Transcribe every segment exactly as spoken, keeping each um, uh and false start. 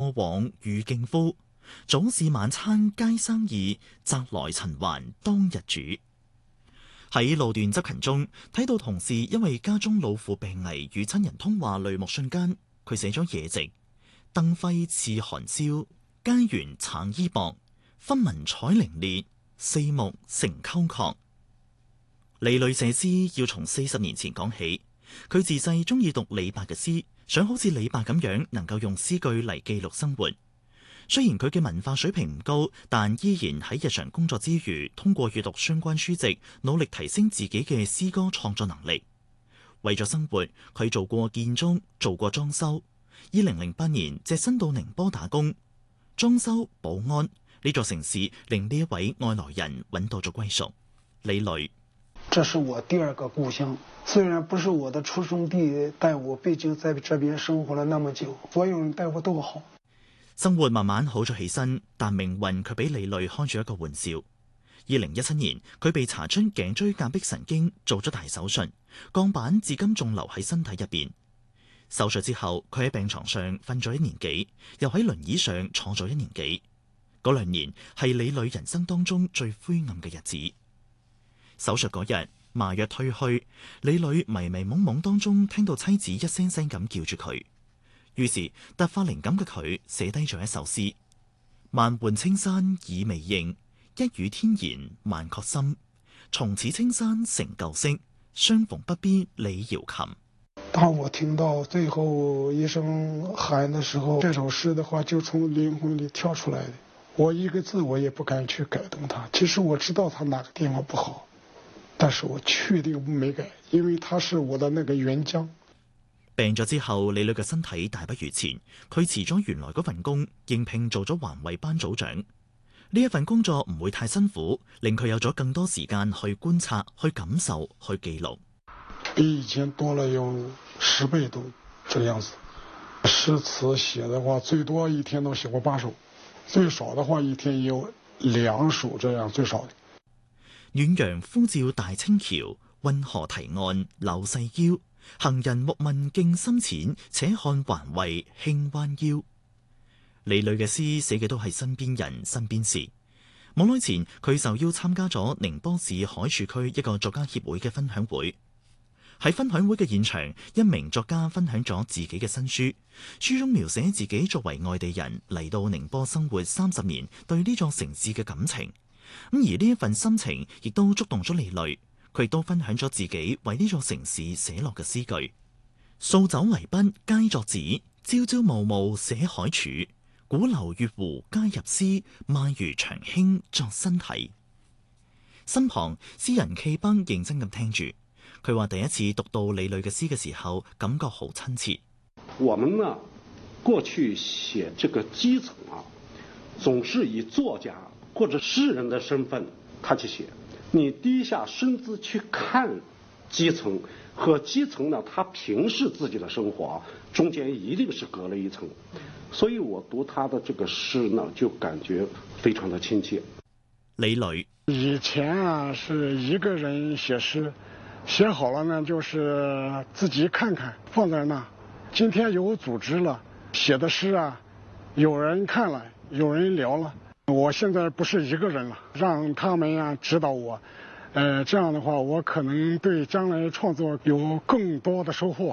過往遇敬夫，早市晚餐皆生意，擇來塵寰當日主。喺路段執勤中，睇到同事因為家中老父病危與親人通話淚目瞬間，佢寫咗野籍：燈輝似寒宵，街緣橙衣薄，分文彩凌冽，四目成溝壑。李磊寫詩要從四十年前講起，佢自細中意讀李白嘅詩，想好似李白咁樣能夠用詩句嚟記錄生活。雖然佢嘅文化水平唔高，但依然喺日常工作之餘，通過閱讀相關書籍，努力提升自己嘅詩歌創作能力。為咗生活，佢做過建築，做過裝修。二零零八年隻身到寧波打工，裝修、保安呢座城市令呢一位外來人揾到咗歸屬。李磊： 這是我第二個故鄉，雖然不是我的出生地，但我畢竟在這邊生活了那麼久，所有人待我都好。 生活慢慢好咗起身，但命運卻俾李磊開咗一個玩笑。二零一七年，佢被查出頸椎間壁神經，做咗大手術，鋼板至今仲留喺身體入邊。手術之後，佢喺病床上瞓咗一年幾，又喺輪椅上坐咗一年幾。嗰兩年係李磊人生當中最灰暗嘅日子。手術嗰日，麻藥退去，李磊迷迷懵懵當中聽到妻子一聲聲咁叫住佢。於是突發靈感嘅佢寫低咗一首詩：萬渙青山已未認，一語天言萬確心。從此青山成舊色，相逢不必理瑤琴。 當我聽到最後一聲喊的時候，這首詩的話就從靈魂裏跳出來的。我一個字我也不敢去改動它。其實我知道它哪個地方不好，但是我確定沒改，因為它是我的那個原漿。 病咗之後，李磊嘅身體大不如前，佢辭咗原來嗰份工，應聘做咗環衛班組長。呢一份工作唔會太辛苦，令佢有咗更多時間去觀察、去感受、去記錄。 比以前多了有十倍都這樣子。詩詞寫的話，最多一天都寫過八首，最少的話一天有兩首這樣，最少的。 遠洋呼照大清橋，運河堤岸柳細腰。行人莫問徑深淺，且看環衛輕彎腰。李磊嘅詩寫嘅都係身邊人、身邊事。冇耐前，佢受邀參加咗寧波市海珠區一個作家協會嘅分享會。喺分享會嘅現場，一名作家分享咗自己嘅新書，書中描寫自己作為外地人嚟到寧波生活三十年，對呢座城市嘅感情。咁而呢一份心情，亦都觸動咗李磊。佢亦都分享咗自己為呢座城市寫落嘅詩句：掃走泥筆皆作紙，朝朝暮暮寫海柱。古流月湖皆入詩，漫如長興作新題。身旁詩人契邦認真咁聽住，佢話第一次讀到李磊嘅詩嘅時候，感覺好親切。 我們呢，過去寫這個基層啊，總是以作家或者詩人的身份，他去寫。你低下身子去看基層，和基層呢，他平視自己的生活，中間一定是隔了一層。所以我讀他的這個詩呢，就感覺非常的親切。 李磊： 以前啊，是一個人寫詩，寫好了呢，就是自己看看，放在那。今天有組織了，寫的詩啊，有人看了，有人聊了。我現在不是一個人了，讓他們呀指導我，呃，這樣的話，我可能對將來創作有更多的收穫。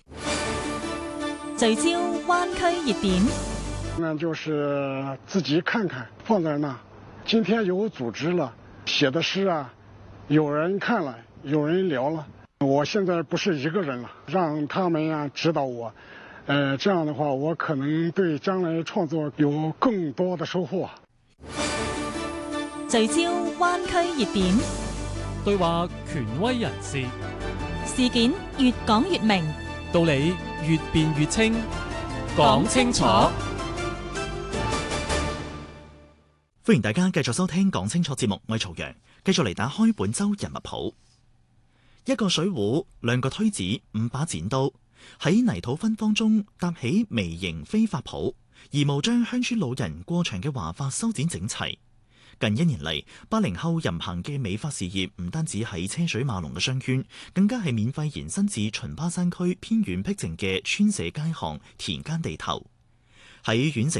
聚焦灣區熱點， 那就是自己看看，放在那。今天有組織了，寫的詩啊，有人看了，有人聊了。我現在不是一個人了，讓他們呀指導我，呃，這樣的話，我可能對將來創作有更多的收穫。 聚焦灣區熱點， 對話權威人士， 事件越講越明， 道理越辯越清，講清楚。 歡迎大家繼續收聽講清楚節目，我係曹陽，繼續嚟打開本周人物譜。一個水壺，兩個推子，五把剪刀，喺泥土芬芳中搭起微型飛髮譜，而無將鄉村老人過長嘅華髮修剪整齊。近一年嚟，八零後淫行嘅美髮事業唔單止喺車水馬龍嘅商圈，更加係免費延伸至秦巴山區偏遠僻靜嘅村舍街巷、田間地頭。喺縣城